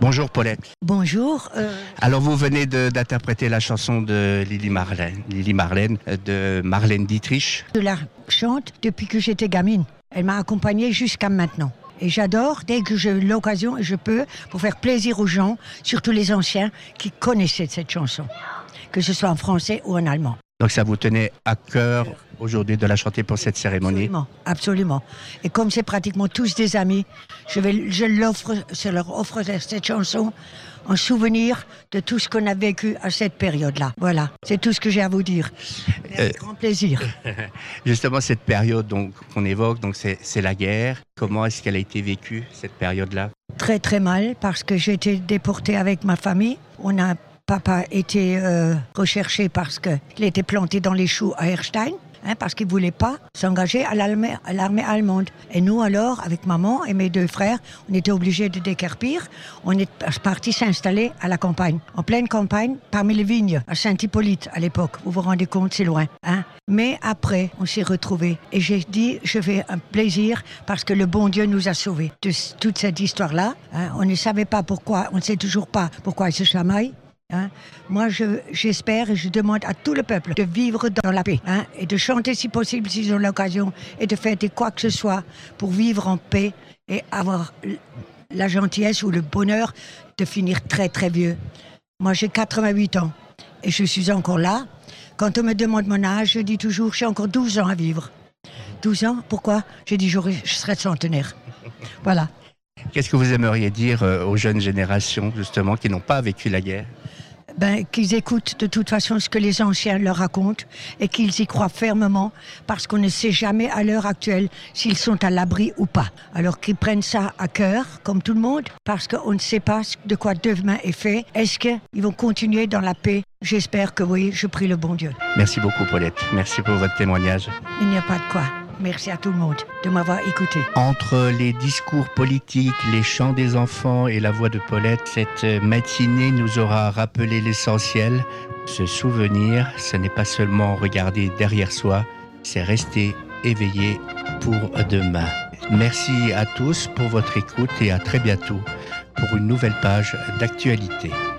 Bonjour Paulette. Bonjour. Alors vous venez d'interpréter la chanson de Lili Marlène, de Marlène Dietrich. Je la chante depuis que j'étais gamine. Elle m'a accompagnée jusqu'à maintenant. Et j'adore, dès que j'ai l'occasion et je peux, pour faire plaisir aux gens, surtout les anciens, qui connaissaient cette chanson, que ce soit en français ou en allemand. Donc ça vous tenait à cœur aujourd'hui de la chanter pour cette cérémonie? Absolument, absolument. Et comme c'est pratiquement tous des amis, je leur offre cette chanson en souvenir de tout ce qu'on a vécu à cette période-là. Voilà, c'est tout ce que j'ai à vous dire. Avec grand plaisir. Justement, cette période qu'on évoque, donc c'est la guerre. Comment est-ce qu'elle a été vécue, cette période-là? Très très mal, parce que j'ai été déportée avec ma famille. Papa était recherché parce qu'il était planté dans les choux à Erstein, parce qu'il ne voulait pas s'engager à l'armée allemande. Et nous alors, avec maman et mes 2 frères, on était obligés de décarpir. On est partis s'installer à la campagne, en pleine campagne, parmi les vignes, à Saint-Hippolyte à l'époque. Vous vous rendez compte, c'est loin. Mais après, on s'est retrouvés. Et j'ai dit, je fais un plaisir parce que le bon Dieu nous a sauvés de toute cette histoire-là. On ne savait pas pourquoi, on ne sait toujours pas pourquoi ils se chamaillent. Moi, j'espère et je demande à tout le peuple de vivre dans la paix et de chanter si possible, s'ils ont l'occasion, et de fêter quoi que ce soit pour vivre en paix et avoir la gentillesse ou le bonheur de finir très très vieux. Moi, j'ai 88 ans et je suis encore là. Quand on me demande mon âge, je dis toujours j'ai encore 12 ans à vivre. 12 ans, pourquoi? J'ai dit je serai centenaire. Voilà. Qu'est-ce que vous aimeriez dire aux jeunes générations, justement, qui n'ont pas vécu la guerre? Qu'ils écoutent de toute façon ce que les anciens leur racontent et qu'ils y croient fermement, parce qu'on ne sait jamais à l'heure actuelle s'ils sont à l'abri ou pas. Alors qu'ils prennent ça à cœur, comme tout le monde, parce qu'on ne sait pas de quoi demain est fait. Est-ce qu'ils vont continuer dans la paix? J'espère que oui, je prie le bon Dieu. Merci beaucoup Paulette, merci pour votre témoignage. Il n'y a pas de quoi. Merci à tout le monde de m'avoir écouté. Entre les discours politiques, les chants des enfants et la voix de Paulette, cette matinée nous aura rappelé l'essentiel. Se souvenir, ce n'est pas seulement regarder derrière soi, c'est rester éveillé pour demain. Merci à tous pour votre écoute et à très bientôt pour une nouvelle page d'actualité.